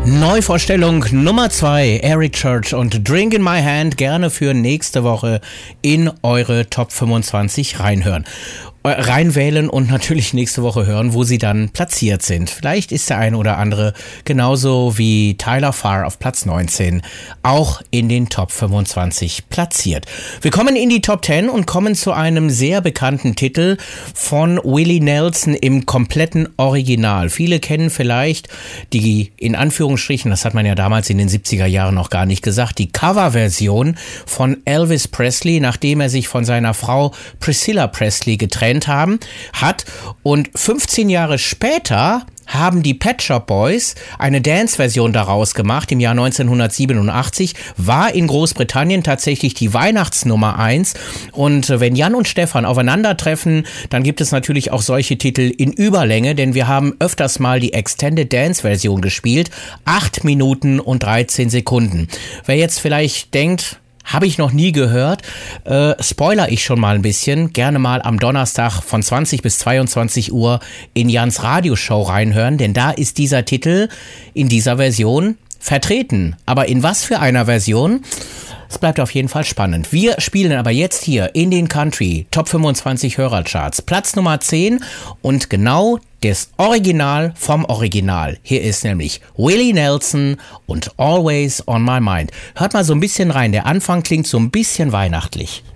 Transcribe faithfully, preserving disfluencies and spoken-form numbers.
Neuvorstellung Nummer zwei, Eric Church und Drink in My Hand, gerne für nächste Woche in eure Top fünfundzwanzig reinhören. Reinwählen und natürlich nächste Woche hören, wo sie dann platziert sind. Vielleicht ist der eine oder andere genauso wie Tyler Farr auf Platz neunzehn auch in den Top fünfundzwanzig platziert. Wir kommen in die Top zehn und kommen zu einem sehr bekannten Titel von Willie Nelson im kompletten Original. Viele kennen vielleicht die, in Anführungsstrichen, das hat man ja damals in den siebziger Jahren noch gar nicht gesagt, die Coverversion von Elvis Presley, nachdem er sich von seiner Frau Priscilla Presley getrennt haben, hat und fünfzehn Jahre später haben die Pet Shop Boys eine Dance-Version daraus gemacht. Im Jahr neunzehnhundertsiebenundachtzig war in Großbritannien tatsächlich die Weihnachtsnummer eins. Und wenn Jan und Stefan aufeinandertreffen, dann gibt es natürlich auch solche Titel in Überlänge, denn wir haben öfters mal die Extended Dance-Version gespielt. acht Minuten und dreizehn Sekunden. Wer jetzt vielleicht denkt, habe ich noch nie gehört. Äh, spoiler ich schon mal ein bisschen. Gerne mal am Donnerstag von zwanzig bis zweiundzwanzig Uhr in Jans Radioshow reinhören, denn da ist dieser Titel in dieser Version vertreten. Aber in was für einer Version? Es bleibt auf jeden Fall spannend. Wir spielen aber jetzt hier in den Country Top fünfundzwanzig Hörercharts Platz Nummer zehn und genau das Original vom Original. Hier ist nämlich Willie Nelson und Always on My Mind. Hört mal so ein bisschen rein. Der Anfang klingt so ein bisschen weihnachtlich.